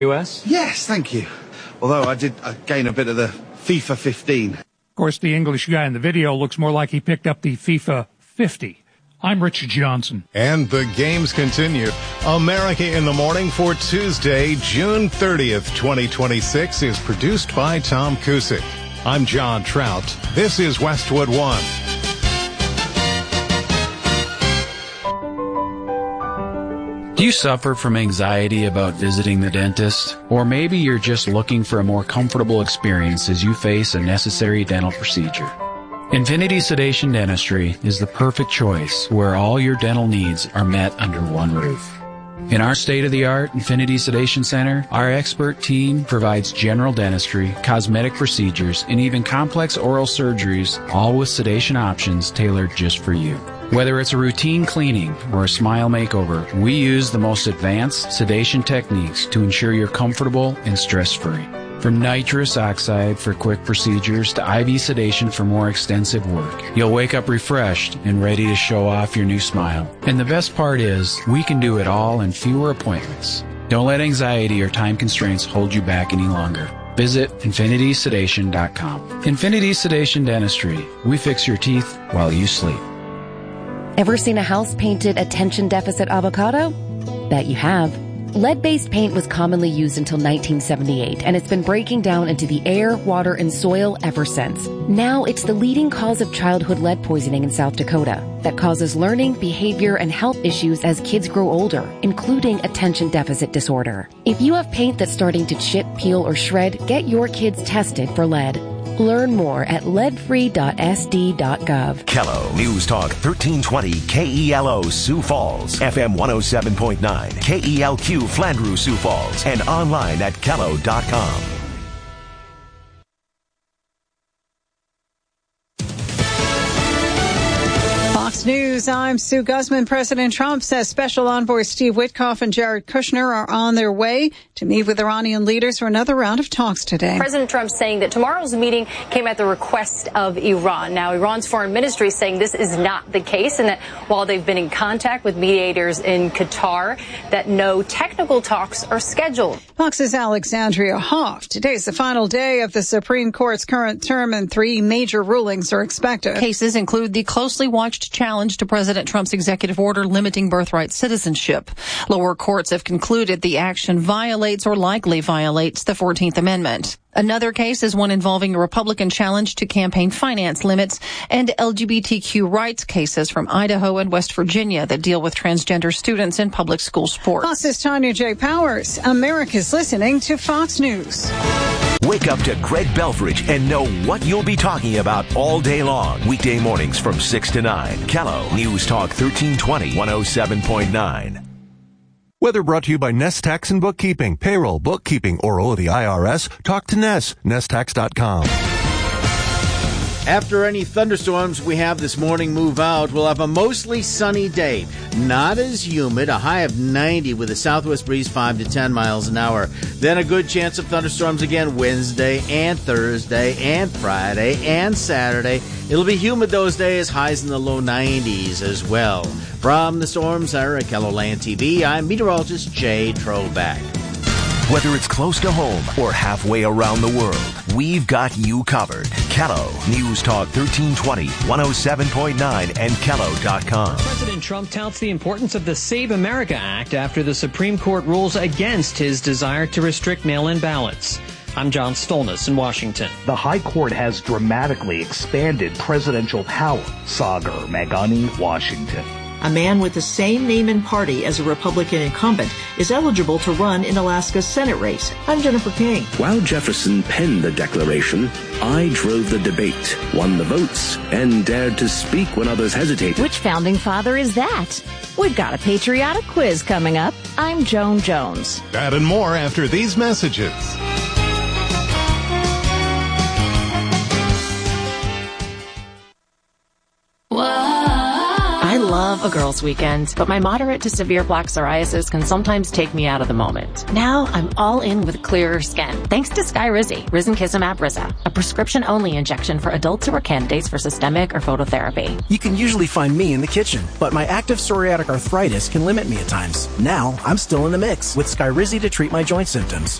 US? Yes, thank you. Although I did gain a bit of the FIFA 15. Of course, the English guy in the video looks more like he picked up the FIFA 50. I'm Richard Johnson. And the games continue. America in the Morning for Tuesday, June 30th, 2026 is produced by Tom Cusick. I'm John Trout. This is Westwood One. Do you suffer from anxiety about visiting the dentist? Or maybe you're just looking for a more comfortable experience as you face a necessary dental procedure. Infinity Sedation Dentistry is the perfect choice where all your dental needs are met under one roof. In our state-of-the-art Infinity Sedation Center, our expert team provides general dentistry, cosmetic procedures, and even complex oral surgeries, all with sedation options tailored just for you. Whether it's a routine cleaning or a smile makeover, we use the most advanced sedation techniques to ensure you're comfortable and stress-free. From nitrous oxide for quick procedures to IV sedation for more extensive work, you'll wake up refreshed and ready to show off your new smile. And the best part is, we can do it all in fewer appointments. Don't let anxiety or time constraints hold you back any longer. Visit infinitysedation.com. Infinity Sedation Dentistry. We fix your teeth while you sleep. Ever seen a house painted attention deficit avocado? Bet you have. Lead-based paint was commonly used until 1978, and it's been breaking down into the air, water, and soil ever since. Now it's the leading cause of childhood lead poisoning in South Dakota that causes learning, behavior, and health issues as kids grow older, including attention deficit disorder. If you have paint that's starting to chip, peel, or shred, get your kids tested for lead. Learn more at leadfree.sd.gov. Kello News Talk 1320 KELO Sioux Falls, FM 107.9 KELQ Flandreau Sioux Falls, and online at kello.com. Fox News, I'm Sue Guzman. President Trump says Special Envoy Steve Witkoff and Jared Kushner are on their way to meet with Iranian leaders for another round of talks today. President Trump saying that tomorrow's meeting came at the request of Iran. Now, Iran's foreign ministry is saying this is not the case, and that while they've been in contact with mediators in Qatar, that no technical talks are scheduled. Fox's Alexandria Hoff. Today's the final day of the Supreme Court's current term, and 3 major rulings are expected. Cases include the closely watched challenge to President Trump's executive order limiting birthright citizenship. Lower courts have concluded the action violates or likely violates the 14th Amendment. Another case is one involving a Republican challenge to campaign finance limits and LGBTQ rights cases from Idaho and West Virginia that deal with transgender students in public school sports. Fox's Tanya J. Powers. America's listening to Fox News. Wake up to Greg Belfridge and know what you'll be talking about all day long. Weekday mornings from 6 to 9. Kello News Talk 1320 107.9. Weather brought to you by Nest Tax and Bookkeeping, Payroll, Bookkeeping, or the IRS. Talk to Nest, nesttax.com. After any thunderstorms we have this morning move out, we'll have a mostly sunny day. Not as humid, a high of 90 with a southwest breeze 5 to 10 miles an hour. Then a good chance of thunderstorms again Wednesday and Thursday and Friday and Saturday. It'll be humid those days, highs in the low 90s as well. From the Storm Center at KELOLAND TV, I'm meteorologist Jay Troback. Whether it's close to home or halfway around the world, we've got you covered. Kello News Talk 1320, 107.9, and Kello.com. President Trump touts the importance of the Save America Act after the Supreme Court rules against his desire to restrict mail-in ballots. I'm John Stolness in Washington. The High Court has dramatically expanded presidential power. Sagar Magani, Washington. A man with the same name and party as a Republican incumbent is eligible to run in Alaska's Senate race. I'm Jennifer King. While Jefferson penned the Declaration, I drove the debate, won the votes, and dared to speak when others hesitated. Which founding father is that? We've got a patriotic quiz coming up. I'm Joan Jones. That and more after these messages. I love a girls' weekend, but my moderate to severe plaque psoriasis can sometimes take me out of the moment. Now I'm all in with clearer skin, thanks to Skyrizi, risankizumab Riza, a prescription-only injection for adults who are candidates for systemic or phototherapy. You can usually find me in the kitchen, but my active psoriatic arthritis can limit me at times. Now I'm still in the mix with Skyrizi to treat my joint symptoms.